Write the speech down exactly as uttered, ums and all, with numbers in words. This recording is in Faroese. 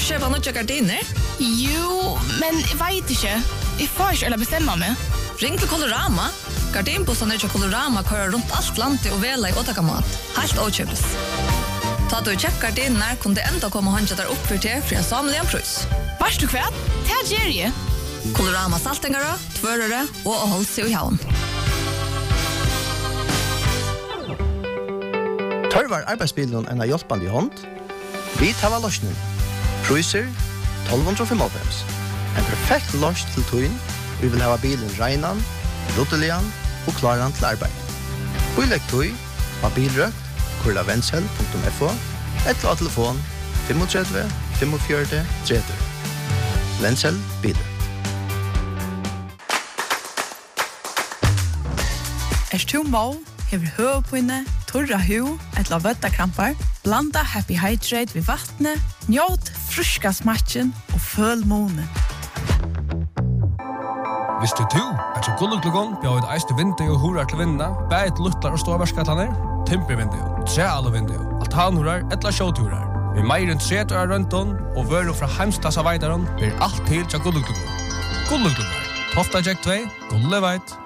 köpa några gardiner? Jo, men jag vet inte. Jag får inte eller bestämma mig. Ring till Colorama. Gardinbussarna till Colorama kör runt allt landet och väla i åtakamat. Helt åtköpes. Ta du check gardiner kunde ändå komma och handla där upp för till för en samling pris. Vars du kväll? Det här ger Colorama saltengara, tvörare och håll sig i havn. Tørvar arbeidsbilen en av hjelpende i hånd. Vi tar løsning. Priser tolv femtiofem. En perfekt løs til tøyen. Vi vil ha bilen regnan, ruttelian og klaran til arbeid. Bilegg tøy av bilrøk, kurla venshell punktum f o, eller av telefon tre fem fem fire tre tre. Venshell biler. Er du må, hever høvpinne, torra hu, etla vøttakrampar, blanda Happy Hydrate ved vattnet, njåt fruska smatchen og føl måne. Visste du at så gulluklugon bjør et eiste vindu og horar til vinna, bæt luttlar og ståvarskatlaner, timpervindu, trealvindu, altanhorar, etla sjåturar. Vi meir enn tretu av rønton og vøru fra heimstas av veidaron blir alt til til gulluklugon. Gulluklugon, Tofta Jack två, Gulleveit.